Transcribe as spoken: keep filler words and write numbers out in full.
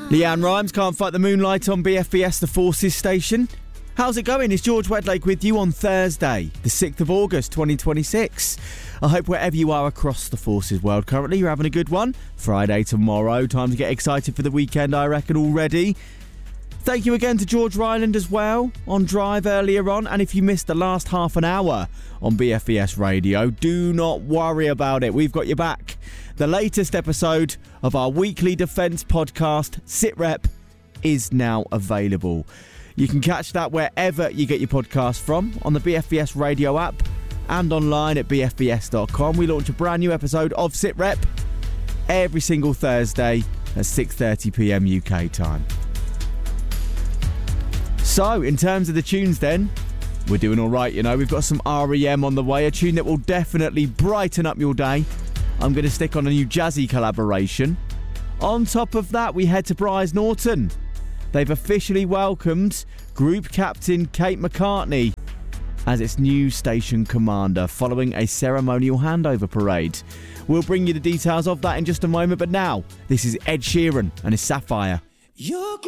Leanne Rimes, Can't Fight the Moonlight on B F B S, the Forces station. How's it going? It's George Wedlake with you on Thursday, the sixth of August, twenty twenty-six. I hope wherever you are across the Forces world currently, you're having a good one. Friday tomorrow, time to get excited for the weekend, I reckon, already. Thank you again to George Ryland as well on Drive earlier on. And if you missed the last half an hour on B F B S Radio, do not worry about it. We've got you back. The latest episode of our weekly defence podcast, SitRep, is now available. You can catch that wherever you get your podcast from, on the B F B S Radio app and online at b f b s dot com. We launch a brand new episode of SitRep every single Thursday at six thirty p m U K time. So, in terms of the tunes then, we're doing all right, you know. We've got some R E M on the way, a tune that will definitely brighten up your day. I'm going to stick on a new jazzy collaboration. On top of that, we head to Brize Norton. They've officially welcomed Group Captain Kate McCartney as its new station commander following a ceremonial handover parade. We'll bring you the details of that in just a moment, but now, this is Ed Sheeran and his Sapphire. You're